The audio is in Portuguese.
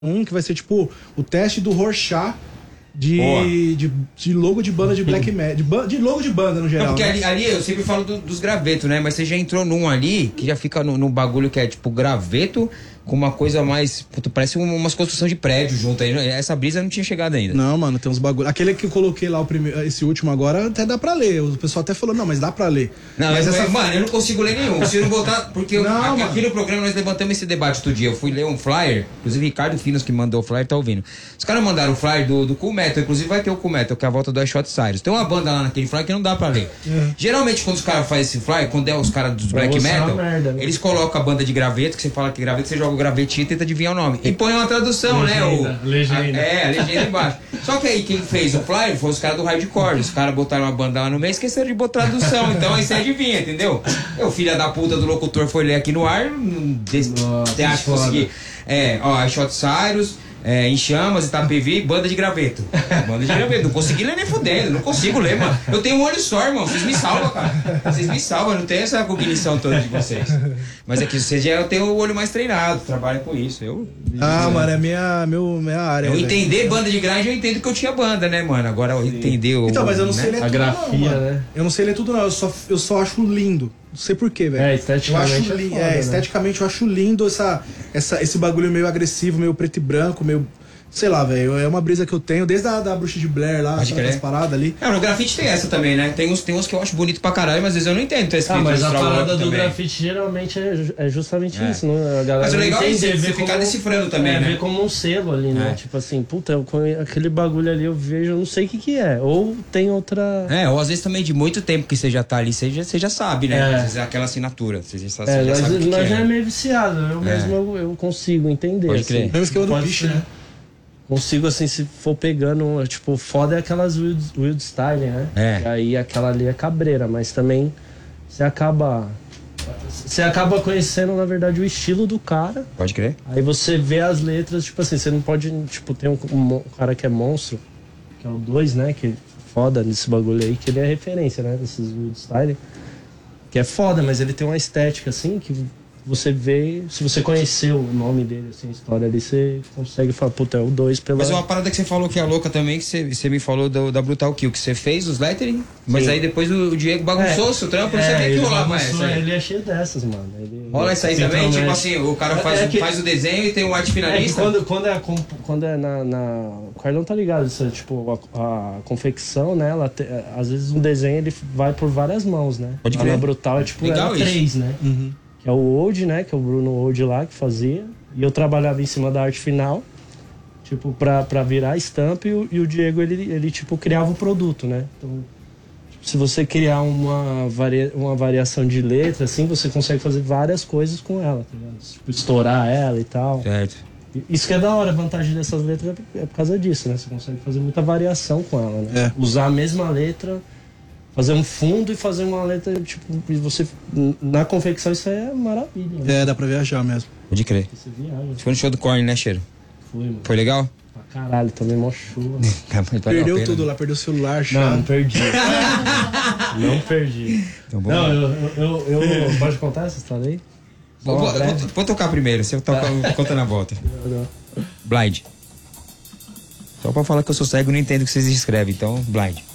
que vai ser tipo o teste do Rorschach de logo de banda de black metal, de logo de banda no geral. Não, porque né? ali eu sempre falo dos gravetos, né? Mas você já entrou num ali que já fica no bagulho que é tipo graveto com uma coisa mais. Puta, parece umas construções de prédio junto aí. Essa brisa não tinha chegado ainda. Não, mano, tem uns bagulho. Aquele que eu coloquei lá, esse último agora, até dá pra ler. O pessoal até falou, não, mas dá pra ler. Não, mas mano, eu não consigo ler nenhum. Se eu não botar. Porque aqui no programa nós levantamos esse debate outro dia. Eu fui ler um flyer, inclusive Ricardo Finos que mandou o flyer, tá ouvindo. Os caras mandaram o flyer do Cool Metal, inclusive vai ter o Cool Metal, que é a volta do iShot Cyrus. Tem uma banda lá naquele flyer que não dá pra ler. Geralmente, quando os caras fazem esse flyer, quando é os caras dos black metal, merda, né? eles colocam a banda de graveto, que você fala que graveto, você joga o gravetinho e tenta adivinhar o nome. E põe uma tradução, Legenda. A legenda embaixo. Só que aí quem fez o flyer foi os caras do hardcore. Os caras botaram uma banda lá no meio e esqueceram de botar tradução. Então aí você adivinha, entendeu? O filho da puta do locutor foi ler aqui no ar. Você acha que consegui? iShot Cyrus. Em Chamas, Itapevi, banda de graveto. Banda de graveto. Não consegui ler nem fudendo. Não consigo ler, mano. Eu tenho um olho só, irmão. Vocês me salvam, cara. Vocês me salvam. Não tenho essa cognição toda de vocês. Mas é que vocês já têm o olho mais treinado. Trabalho com isso. Mano, é minha área. Eu entender banda de grande, eu entendo que eu tinha banda, né, mano? Agora eu entender Então, mas eu não sei ler a tudo grafia, não, mano. né? Eu não sei ler tudo não. Eu só acho lindo. Não sei porquê, velho. Esteticamente eu acho foda, né? esteticamente eu acho lindo esse bagulho meio agressivo, meio preto e branco, meio... Sei lá, velho, é uma brisa que eu tenho desde a Bruxa de Blair lá, as paradas ali. No grafite tem essa também, né? Tem uns que eu acho bonito pra caralho, mas às vezes eu não entendo. Tá escrito mas a parada do também. grafite geralmente é justamente isso, né? A galera mas o legal é você ver ficar decifrando também, né? ver como um selo ali, né? Tipo assim, puta, aquele bagulho ali eu vejo, eu não sei o que é. Ou tem outra... ou às vezes também de muito tempo que você já tá ali, você já sabe, né? Às vezes é aquela assinatura, você já sabe o que nós já é meio viciado, eu mesmo eu consigo entender. Pode crer. Mesmo esquema do bicho, né? Consigo, assim, se for pegando... Tipo, foda é aquelas Wild Style, né? E aí aquela ali é cabreira, mas também você acaba conhecendo, na verdade, o estilo do cara. Pode crer. Aí você vê as letras, tipo assim, você não pode... Tipo, tem um cara que é monstro, que é o 2, né? Que é foda nesse bagulho aí, que ele é referência, né? Desses Wild Style. Que é foda, mas ele tem uma estética, assim, que... Você vê, se você conheceu o nome dele, assim, a história ali, você consegue falar, puta, é o 2 pela... Mas uma parada que você falou que é louca também, que você me falou da Brutal Kill, que você fez os lettering, mas aí depois o Diego bagunçou o seu trampo, não sabia que rolava mais essa aí. Ele é cheio dessas, mano. Rola isso aí também? Tipo assim, o cara faz o desenho e tem o arte finalista? Quando é o Carlão tá ligado, isso, tipo, a confecção, né, ela às vezes um desenho ele vai por várias mãos, né? Pode crer. Na Brutal é tipo, legal era 3, né? Uhum. Que é o Old, né? Que é o Bruno Old lá que fazia. E eu trabalhava em cima da arte final, tipo, pra virar a estampa. E o Diego, ele tipo, criava o produto, né? Então, se você criar uma variação de letra, assim, você consegue fazer várias coisas com ela, tá ligado? Tipo, estourar ela e tal. Certo. Isso que é da hora, a vantagem dessas letras é por causa disso, né? Você consegue fazer muita variação com ela, né? Usar a mesma letra... Fazer um fundo e fazer uma letra, tipo, e você... Na confecção isso aí é maravilha. Né? Dá pra viajar mesmo. Pode crer. Você viaja. Você foi no show do Korn, né, Cheiro? Foi, mano. Foi legal? Pra caralho, também mó chuva. Perdeu tudo lá, perdeu o celular, Não perdi. Não perdi. Então, não, eu... Pode contar essa história aí? Vou tocar primeiro, você conta na volta. Blind. Só pra falar que eu sou cego e não entendo o que vocês escrevem, então, blind.